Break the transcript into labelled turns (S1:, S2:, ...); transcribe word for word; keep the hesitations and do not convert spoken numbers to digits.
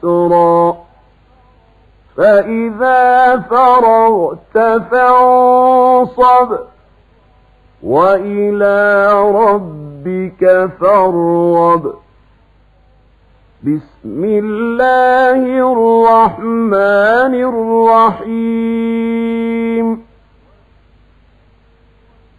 S1: يسرا فإذا فرغت فانصب وإلى ربك فارغب. بسم الله الرحمن الرحيم